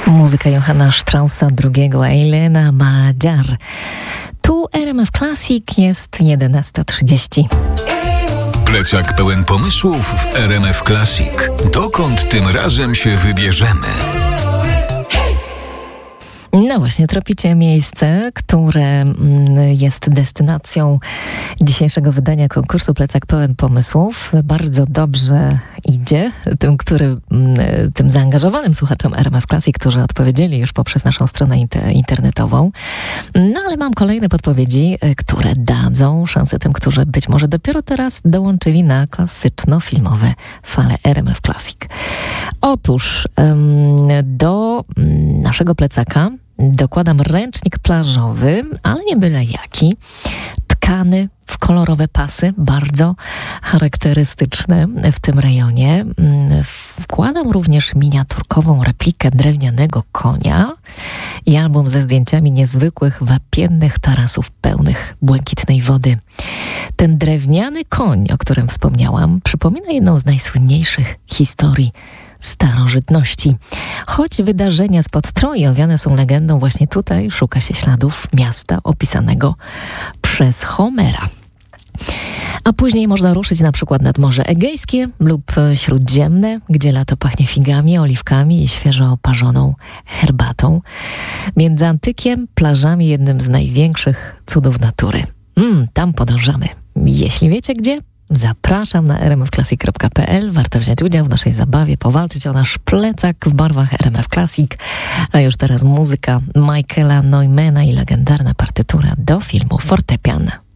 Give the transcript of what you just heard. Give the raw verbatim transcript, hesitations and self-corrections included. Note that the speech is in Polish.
Muzyka Johanna Straussa drugiego, Elena Magyar. Tu R M F Classic, jest jedenasta trzydzieści. Plecak pełen pomysłów w R M F Classic. Dokąd tym razem się wybierzemy? No właśnie, tropicie miejsce, które jest destynacją dzisiejszego wydania konkursu Plecak pełen pomysłów. Bardzo dobrze idzie tym, który, tym zaangażowanym słuchaczom R M F Classic, którzy odpowiedzieli już poprzez naszą stronę inter- internetową. No ale mam kolejne podpowiedzi, które dadzą szansę tym, którzy być może dopiero teraz dołączyli na klasyczno-filmowe fale R M F Classic. Otóż do naszego plecaka dokładam ręcznik plażowy, ale nie byle jaki, tkany w kolorowe pasy, bardzo charakterystyczne w tym rejonie. Wkładam również miniaturkową replikę drewnianego konia i album ze zdjęciami niezwykłych, wapiennych tarasów pełnych błękitnej wody. Ten drewniany koń, o którym wspomniałam, przypomina jedną z najsłynniejszych historii starożytności. Choć wydarzenia spod Troi owiane są legendą, właśnie tutaj szuka się śladów miasta opisanego przez Homera. A później można ruszyć na przykład nad Morze Egejskie lub Śródziemne, gdzie lato pachnie figami, oliwkami i świeżo oparzoną herbatą. Między Antykiem, plażami, jednym z największych cudów natury. Mm, tam podążamy. Jeśli wiecie gdzie, zapraszam na r m f classic kropka p l. Warto wziąć udział w naszej zabawie, powalczyć o nasz plecak w barwach R M F Classic. A już teraz muzyka Michaela Neumana i legendarna partytura do filmu Fortepian.